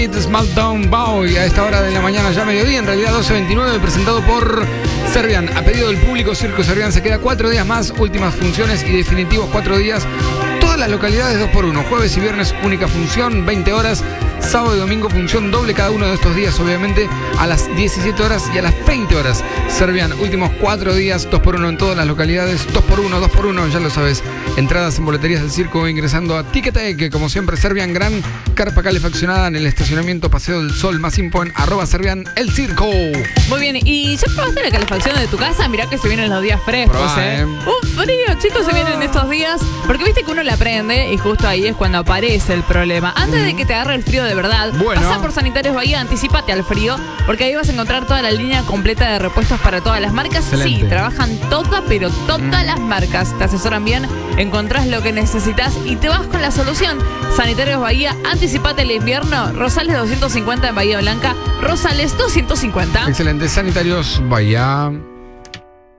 Smackdown Boy a esta hora de la mañana, ya mediodía, en realidad 12:29, presentado por Serbian. A pedido del público, Circo Serbian se queda 4 días más, últimas funciones y definitivos 4 días. Todas las localidades 2x1, jueves y viernes única función, 20 horas, sábado y domingo función doble cada uno de estos días, obviamente a las 17 horas y a las 20 horas. Serbian, últimos 4 días, 2x1 en todas las localidades, 2x1, ya lo sabes. Entradas en boleterías del circo ingresando a Ticketek, que como siempre Serbian, gran carpa calefaccionada en el estacionamiento Paseo del Sol. Más info en @Serbian el circo. Muy bien, ¿y ya probaste la calefacción de tu casa? Mirá que se vienen los días frescos, Un frío, chicos, se vienen estos días. Porque viste que uno la prende y justo ahí es cuando aparece el problema. Antes de que te agarre el frío de verdad, pasa por Sanitarios Bahía, anticipate al frío, porque ahí vas a encontrar toda la línea completa de repuestos para todas las marcas. Excelente. Sí, trabajan pero todas las marcas. Te asesoran bien, encontrás lo que necesitas y te vas con la solución. Sanitarios Bahía, anticipate el invierno. Rosales 250 en Bahía Blanca, Rosales 250. Excelente, Sanitarios Bahía.